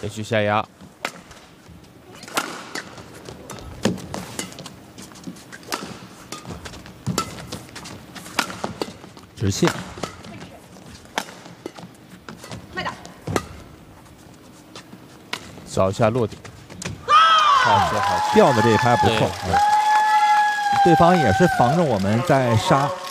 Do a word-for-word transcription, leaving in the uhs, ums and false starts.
连续下压。 直线。 找一下落点。好球好球！ 吊的这一拍不错，对方也是防着我们在杀。